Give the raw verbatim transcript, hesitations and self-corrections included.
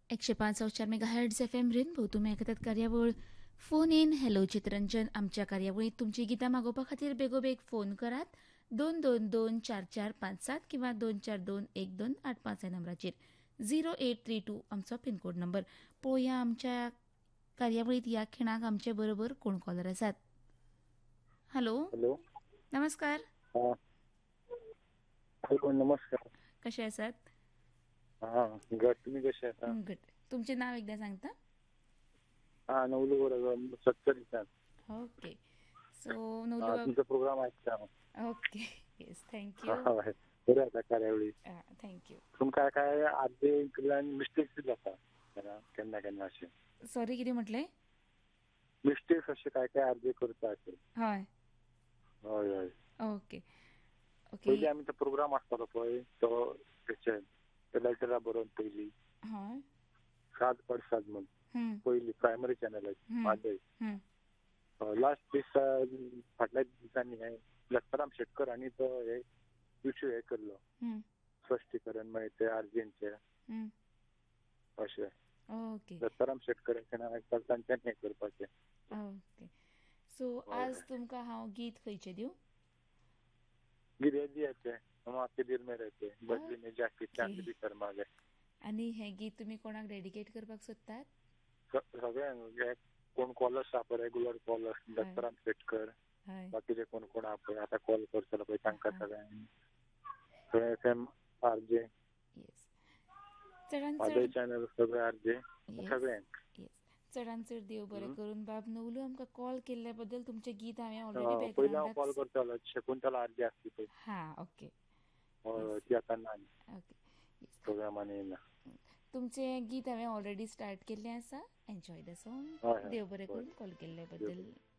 एकशे पाच चार mega hertz F M rainbow तुम्ही ऐकतात कार्यावळ फोन इन हॅलो चित्रंजन. आमच्या कार्यावळीत तुमची गितां मागोवपा खातीर बेगोबेग फोन करात दोन दोन दोन चार चार पांच सात किंवा दोन चार दोन एक दोन आठ पांच ह्या नंबराचेर झिरो एट थ्री टू आमचो पिनकोड नंबर. पळोवया आमच्या कार्यावळीत ह्या खिणाक आमचे बरोबर कोण कॉलर आसात. Hello hello. नमस्कार. हा हॅलो नमस्कार. कसे आसात? हा गट तुम्ही कसे आहात? गुड. तुमचे नाव एकदा सांगता? हा नवलू बरोबर सत्तर दिसात. ओके. सो नवलू हा बाब तुमचा प्रोग्राम ऐकता. ओके. Yes thank you. हा हय बरें आसा कार्यावळी. थँक्यू. तुमकां काय आर्जे कडल्यान मिस्टेक्स जाता केन्ना केन्ना अशें सॉरी कितें म्हटलें? मिस्टेक्स अशें काय काय आर्जे करता अशें. हय. हय हय. Okay okay. पयलीं आमी तो प्रोग्राम आसतालो पळय तो तेचे ते लेटरा बरोवन पयलीं हय. सात पडसाद म्हण हं, पयलीं प्रायमरी चॅनलाचेर हं, मादय हं. लास्ट दीस फाटल्या दिसांनी हे दत्ताराम शेटकर हांणी तो हे इश्यू हे केल्लो हं, स्पश्टीकरण मागीर ते आर्जेंचे हं. अशें ओके दत्ताराम शेटकराचे नांव तांच्यानी हे करपाचें. ओके. सो हय आज हय. तुमकां हांव गीत खंयचें दिवं? गिरेजियाचे हम आपके दिल में रहते बदली में जाके ओके. चांद भी शर्मा गए. आनी हें गीत तुमी कोणाक डेडिकेट करपाक सोदतात? सगळ्यांक हे कोण कॉलर्स आहा पळय रेग्युलर कॉलर्स हय दत्ताराम शेटकर हय. बाकीचे कोण कोण आहा पळय आतां कॉल करतलो पळय तांकां आहा. सगळ्यांक एफ एम आरजे येस. चडान मादय चड चॅनल सगळे आरजे येस सगळ्यांक येस. चडान चड देव बरें करून. बाब नवलू आमकां कॉल केल्ल्या बद्दल तुमचें गीत हांवें ऑलरेडी पयलीं हांव बॅकग्रावंडाक कॉल करतालो शकुंतला आरजे आसली पळय हां ओके. हय येस ती आतां ना ओके. येस. प्रोग्रामान येयना. तुमचें गीत हांवें ऑलरेडी स्टार्ट केल्लें आसा. Enjoy the song. हय हय देव बरें बरें करून कॉल केल्ल्या देव बद्दल. बरें.